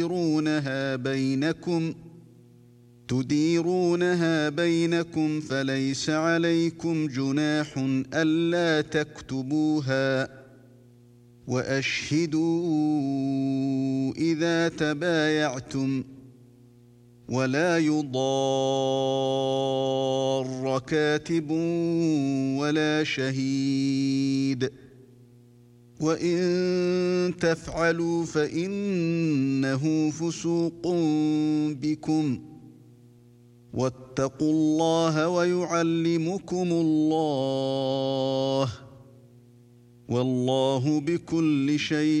تديرونها بينكم فليس عليكم جناح ألا تكتبوها وأشهدوا إذا تبايعتم ولا يضار كاتب ولا شهيد وإن تفعلوا فإنه فسوق بكم واتقوا الله ويعلمكم الله والله بكل شيء